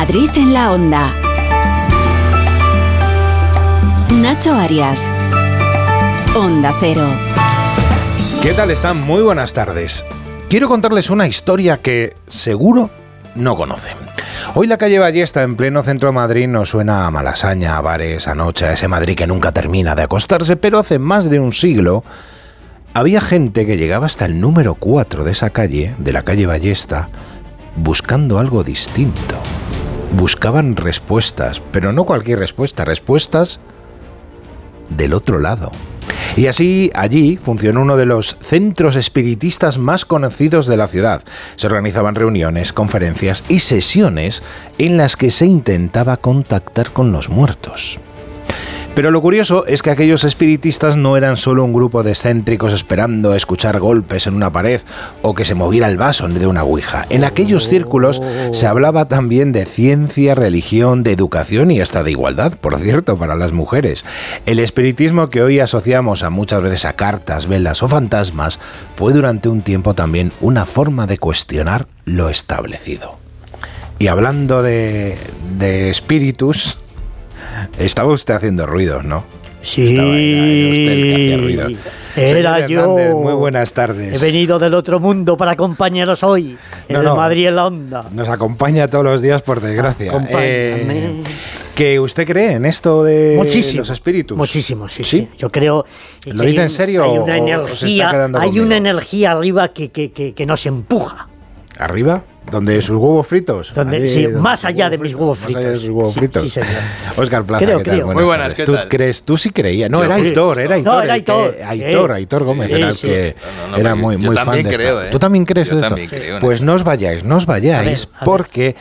Madrid en la Onda. Nacho Arias. Onda Cero. ¿Qué tal están? Muy buenas tardes. Quiero contarles una historia que seguro no conocen. Hoy la calle Ballesta, en pleno centro de Madrid, nos suena a Malasaña, a bares, a noche, a ese Madrid que nunca termina de acostarse, pero hace más de un siglo había gente que llegaba hasta el número 4 de esa calle, de la calle Ballesta, buscando algo distinto. Buscaban respuestas, pero no cualquier respuesta, respuestas del otro lado. Y así, allí funcionó uno de los centros espiritistas más conocidos de la ciudad. Se organizaban reuniones, conferencias y sesiones en las que se intentaba contactar con los muertos. Pero lo curioso es que aquellos espiritistas no eran solo un grupo de excéntricos esperando escuchar golpes en una pared o que se moviera el vaso de una ouija. En aquellos círculos se hablaba también de ciencia, religión, de educación y hasta de igualdad, por cierto, para las mujeres. El espiritismo que hoy asociamos a muchas veces a cartas, velas o fantasmas fue durante un tiempo también una forma de cuestionar lo establecido. Y hablando de espíritus... Estaba usted haciendo ruidos, ¿no? Sí, era usted el que hacía ruidos. Era yo. Muy buenas tardes. He venido del otro mundo para acompañaros hoy en Madrid en la Onda. Nos acompaña todos los días, por desgracia. Acompáñame. ¿Que usted cree en esto de los espíritus? Muchísimo, sí. Yo creo. ¿Lo dice en serio hay una o energía, se está quedando hay conmigo? una energía arriba que nos empuja. ¿Arriba? ¿Donde sus huevos fritos? Sí, más allá de mis huevos fritos. Más allá de sus huevos fritos. Sí, señor. Óscar Plaza, Creo. ¿qué tal? Muy buenas, tardes. ¿qué tal? Tú sí creías. No, era Yo Aitor. No, era Aitor. Aitor Gómez, Sí, era el sí. que No, era yo muy fan también de creo, esto. ¿Tú también crees Yo esto? también creo en Pues eso. no os vayáis, A ver. porque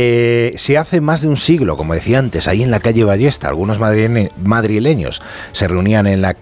se hace más de un siglo, como decía antes, ahí en la calle Ballesta, algunos madrileños se reunían en